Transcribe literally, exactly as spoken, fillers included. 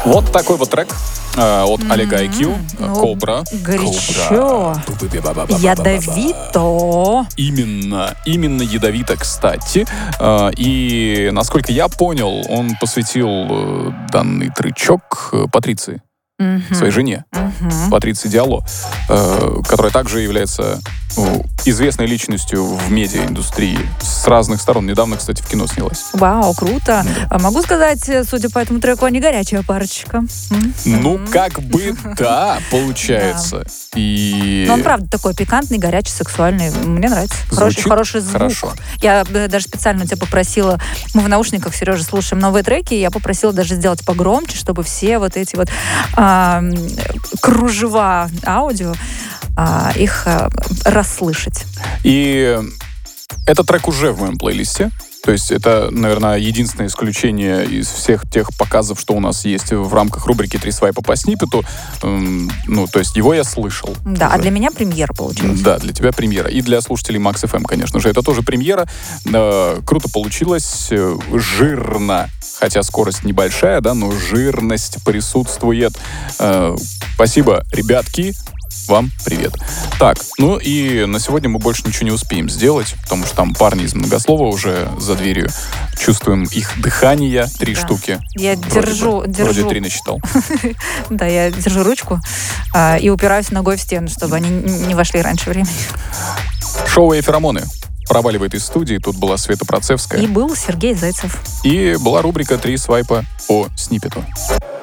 Вот такой вот трек э, от Олега ай кью, Ну, Кобра. Горячо. Ядовито. Именно, именно ядовито, кстати. Э, И, насколько я понял, он посвятил э, данный тречок э, Патриции, Мгм. своей жене, Мгм. Патриции Диало, э, которая также является ну, известной личностью в медиаиндустрии с разных сторон. Недавно, кстати, в кино снялась. Вау, круто. А могу сказать, судя по этому треку, они горячая парочка. М? Ну, М. как бы да, получается. И... Но он, правда, такой пикантный, горячий, сексуальный. Мне нравится. Хороший, Звучит хороший звук. хорошо. Я э, даже специально у тебя попросила, мы в наушниках, Сережа, слушаем новые треки, и я попросила даже сделать погромче, чтобы все вот эти вот а, м, кружева аудио, а, их а, расслышать. И этот трек уже в моем плейлисте. То есть это, наверное, единственное исключение из всех тех показов, что у нас есть в рамках рубрики «Три свайпа по сниппету». Эм, ну, то есть его я слышал. Да, уже. а для меня премьера получилась. Да, для тебя премьера. И для слушателей Макс эф эм, конечно же. Это тоже премьера. Э, круто получилось. э, Жирно. Хотя скорость небольшая, да, но жирность присутствует. Э, спасибо, ребятки. Вам привет. Так, ну и на сегодня мы больше ничего не успеем сделать, потому что там парни из Многослова уже за дверью. Чувствуем их дыхание. Три Да. штуки. Я Вроде держу, бы. держу. Вроде три насчитал. Да, я держу ручку а, и упираюсь ногой в стену, чтобы они н- не вошли раньше времени. Шоу «Эфиромоны» проваливает из студии. Тут была Света Процевская. И был Сергей Зайцев. И была рубрика «Три свайпа по сниппету».